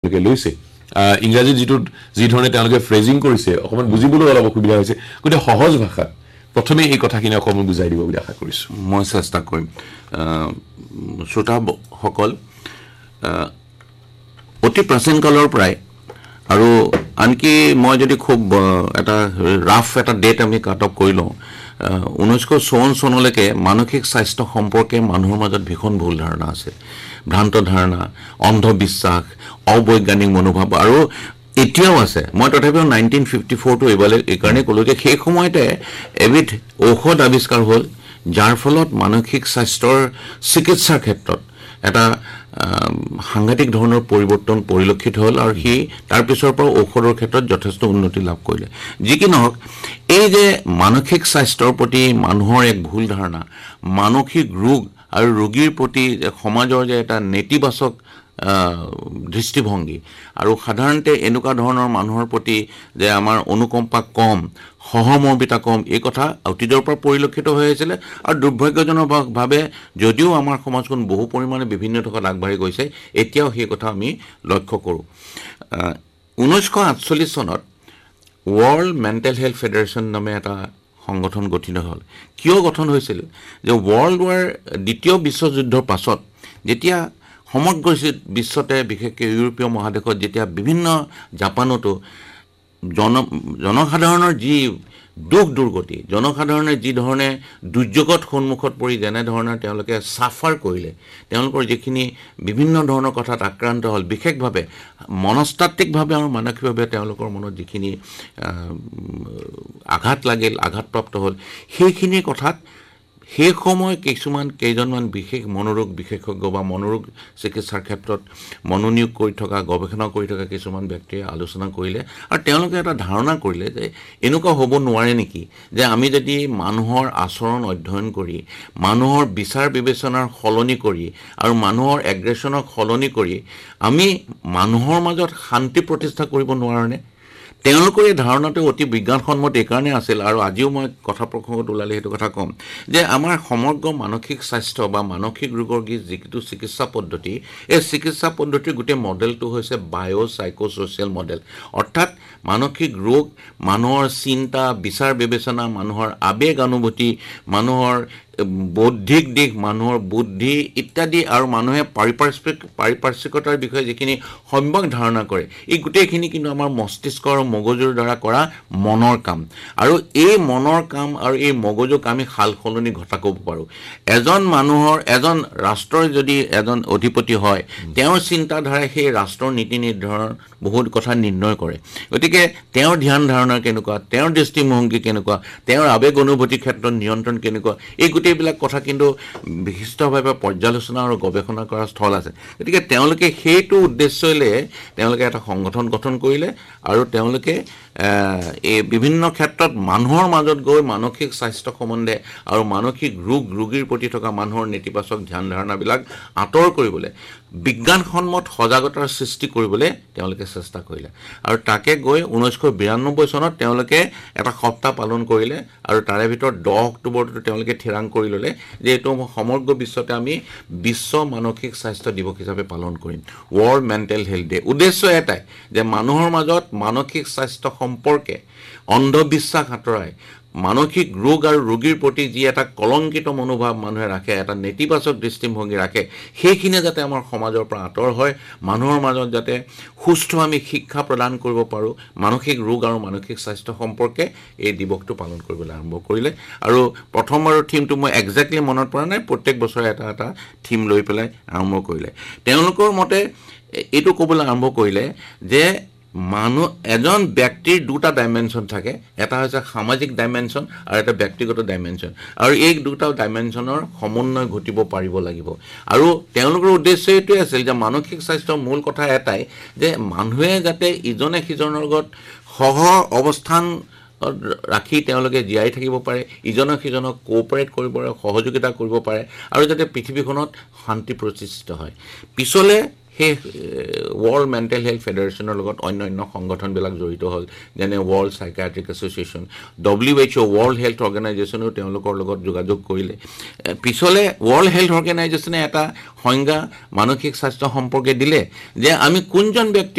লৈছে ইংৰাজী যি ধৰণে তেওঁলোকে ফ্ৰেজিং কৰিছে অকমান বুজিবলৈ অলপ অসুবিধা হৈছে গতিকে সহজ ভাষাত প্ৰথমে এই কথাখিনি অকমান বুজাই দিব বুলি আশা কৰিছো মই চেষ্টা কৰিম শ্ৰোতাসকল অতি প্ৰাচীন কালৰ পৰাই আৰু আনকি মই যদি খুব এটা ৰাফ এটা ডেট আমি কাট অফ কৰি লওঁ 1954 চনলৈকে মানসিক স্বাস্থ্য সম্পৰ্কে মানুহৰ মাজত ভীষণ ভুল ধাৰণা আছে ভ্ৰান্ত ধাৰণা অন্ধবিশ্বাস অবৈজ্ঞানিক মনোভাৱ আৰু এতিয়াও আছে মই তথাপিও 1954 টো এই কাৰণে ক'লো যে সেই সময়তে এবিধ ঔষধ আৱিষ্কাৰ হ'ল যাৰ ফলত মানসিক স্বাস্থ্যৰ চিকিৎসাৰ ক্ষেত্ৰত এটা সাংঘাতিক ধৰণৰ পৰিৱৰ্তন পৰিলক্ষিত হ'ল আৰু সি তাৰ পিছৰ পৰা ঔষধৰ ক্ষেত্ৰত যথেষ্ট উন্নতি লাভ কৰিলে যি কি নহওক এই যে মানসিক স্বাস্থ্যৰ প্ৰতি মানুহৰ এক ভুল ধাৰণা মানসিক ৰোগ আৰু ৰোগীৰ প্ৰতি সমাজৰ যে এটা নেতিবাচক দৃষ্টিভংগী আৰু সাধাৰণতে এনেকুৱা ধৰণৰ মানুহৰ প্ৰতি যে আমাৰ অনুকম্পা কম সহমৰ্মিতা কম এই কথা অতীতৰ পৰা পৰিলক্ষিত হৈ আহিছিলে আৰু দুৰ্ভাগ্যজনকভাৱে যদিও আমাৰ সমাজখন বহু পৰিমাণে বিভিন্ন দিশত আগবাঢ়ি গৈছে এতিয়াও সেই কথা আমি লক্ষ্য কৰোঁ 1948 চনত ৱৰ্ল্ড মেণ্টেল হেল্থ ফেডাৰেশ্যন নামে এটা সংগঠন গঠিত হ'ল কিয় গঠন হৈছিল যে ৱৰ্ল্ড ৱাৰ দ্বিতীয় বিশ্বযুদ্ধৰ পাছত যেতিয়া সমগ্ৰ বিশ্বতে বিশেষকৈ ইউৰোপীয় মহাদেশত যেতিয়া বিভিন্ন জাপানতো জনসাধাৰণৰ যি দুখ দুৰ্গতি জনসাধাৰণে যি ধৰণে দুৰ্যোগত সন্মুখত পৰি যেনে ধৰণৰ তেওঁলোকে সাফাৰ কৰিলে তেওঁলোকৰ যিখিনি বিভিন্ন ধৰণৰ কথাত আক্ৰান্ত হ'ল বিশেষভাৱে মনস্তাত্ত্বিকভাৱে আৰু মানসিকভাৱে তেওঁলোকৰ মনত যিখিনি আঘাত লাগিল আঘাতপ্ৰাপ্ত হ'ল সেইখিনি কথাত সেই সময় কেইজনমান বিশেষ মনোৰোগ বিশেষজ্ঞ বা মনোৰোগ চিকিৎসাৰ ক্ষেত্ৰত মনোনিয়োগ কৰি থকা গৱেষণা কৰি থকা কিছুমান ব্যক্তিয়ে আলোচনা কৰিলে আৰু তেওঁলোকে এটা ধাৰণা কৰিলে যে এনেকুৱা হ'ব নোৱাৰে নেকি যে আমি যদি মানুহৰ আচৰণ অধ্যয়ন কৰি মানুহৰ বিচাৰ বিবেচনাৰ সলনি কৰি আৰু মানুহৰ এগ্ৰেছনক সলনি কৰি আমি মানুহৰ মাজত শান্তি প্ৰতিষ্ঠা কৰিব নোৱাৰোনে তেওঁলোকৰ এই ধাৰণাটো অতি বিজ্ঞানসন্মত এইকাৰণে আছিল আৰু আজিও মই কথা প্ৰসংগত ওলালে সেইটো কথা ক'ম যে আমাৰ সমগ্ৰ মানসিক স্বাস্থ্য বা মানসিক ৰোগৰ যিটো চিকিৎসা পদ্ধতি এই চিকিৎসা পদ্ধতিৰ গোটেই মডেলটো হৈছে বায়'চাইকোছ'চিয়েল মডেল অৰ্থাৎ মানসিক ৰোগ মানুহৰ চিন্তা বিচাৰ বিবেচনা মানুহৰ আবেগ অনুভূতি মানুহৰ বৌদ্ধিক দিশ মানুহৰ বুদ্ধি ইত্যাদি আৰু মানুহে পাৰিপাৰ্শ্বিকতাৰ বিষয়ে যিখিনি সম্যক ধাৰণা কৰে এই গোটেইখিনি কিন্তু আমাৰ মস্তিষ্ক আৰু মগজুৰ দ্বাৰা কৰা মনৰ কাম আৰু এই মনৰ কাম আৰু এই মগজুক আমি সাল সলনি ঘটাব পাৰোঁ এজন ৰাষ্ট্ৰৰ যদি এজন অধিপতি হয় তেওঁৰ চিন্তাধাৰাই সেই ৰাষ্ট্ৰৰ নীতি নিৰ্ধাৰণ বহুত কথা নিৰ্ণয় কৰে গতিকে তেওঁৰ ধ্যান ধাৰণা কেনেকুৱা তেওঁৰ দৃষ্টিভংগী কেনেকুৱা তেওঁৰ আবেগ অনুভূতিৰ ক্ষেত্ৰত নিয়ন্ত্ৰণ কেনেকুৱা এই গোটেইবিলাক কথা কিন্তু বিশিষ্টভাৱে পৰ্যালোচনা আৰু গৱেষণা কৰাৰ স্থল আছে গতিকে তেওঁলোকে সেইটো উদ্দেশ্যলৈ তেওঁলোকে এটা সংগঠন গঠন কৰিলে আৰু তেওঁলোকে এই বিভিন্ন ক্ষেত্ৰত মানুহৰ মাজত গৈ মানসিক স্বাস্থ্য সম্বন্ধে আৰু মানসিক ৰোগীৰ প্ৰতি থকা মানুহৰ নেতিবাচক ধ্যান ধাৰণাবিলাক আঁতৰ কৰিবলৈ বিজ্ঞানসন্মত সজাগতাৰ সৃষ্টি কৰিবলৈ তেওঁলোকে চেষ্টা কৰিলে আৰু তাকে গৈ 1992 চনত তেওঁলোকে এটা সপ্তাহ পালন কৰিলে আৰু তাৰে ভিতৰত 10 অক্টোবৰটো তেওঁলোকে থিৰাং কৰি ল'লে যে এইটো সমগ্ৰ বিশ্বতে আমি বিশ্ব মানসিক স্বাস্থ্য দিৱস হিচাপে পালন কৰিম ৱৰ্ল্ড মেণ্টেল হেল্থ ডে উদ্দেশ্য এটাই যে মানুহৰ মাজত মানসিক স্বাস্থ্য সম্পৰ্কে অন্ধবিশ্বাস আঁতৰাই মানসিক ৰোগ আৰু ৰোগীৰ প্ৰতি যি এটা কলংকিত মনোভাৱ মানুহে ৰাখে এটা নেতিবাচক দৃষ্টিভংগী ৰাখে সেইখিনি যাতে আমাৰ সমাজৰ পৰা আঁতৰ হয় মানুহৰ মাজত যাতে সুস্থ আমি শিক্ষা প্ৰদান কৰিব পাৰোঁ মানসিক ৰোগ আৰু মানসিক স্বাস্থ্য সম্পৰ্কে এই দিৱসটো পালন কৰিবলৈ আৰম্ভ কৰিলে আৰু প্ৰথমবাৰৰ থিমটো মই একজেক্টলি মনত পৰা নাই প্ৰত্যেক বছৰে এটা থিম লৈ পেলাই আৰম্ভ কৰিলে তেওঁলোকৰ মতে এইটো ক'বলৈ আৰম্ভ কৰিলে যে এজন ব্যক্তিৰ দুটা ডাইমেনশ্যন থাকে এটা হৈছে সামাজিক ডাইমেনশ্যন আৰু এটা ব্যক্তিগত ডাইমেনশ্যন আৰু এই দুটা ডাইমেনশ্যনৰ সমন্বয় ঘটিব পাৰিব লাগিব আৰু তেওঁলোকৰ উদ্দেশ্য এইটোৱে আছিল যে মানসিক স্বাস্থ্যৰ মূল কথা এটাই যে মানুহে যাতে ইজনে সিজনৰ লগত অৱস্থান ৰাখি তেওঁলোকে জীয়াই থাকিব পাৰে ইজনে সিজনক কোঅপাৰেট কৰিব পাৰে সহযোগিতা কৰিব পাৰে আৰু যাতে পৃথিৱীখনত শান্তি প্ৰতিষ্ঠিত হয় পিছলে সেই ৱৰ্ল্ড মেণ্টেল হেল্থ ফেডাৰেশ্যনৰ লগত অন্য সংগঠনবিলাক জড়িত হ'ল যেনে world psychiatric association WHO world health অৰ্গেনাইজেশ্যনেও তেওঁলোকৰ লগত যোগাযোগ কৰিলে পিছলে ৱৰ্ল্ড হেল্থ অৰ্গেনাইজেশ্যনে এটা সংজ্ঞা মানসিক স্বাস্থ্য সম্পৰ্কে দিলে যে আমি কোনজন ব্যক্তি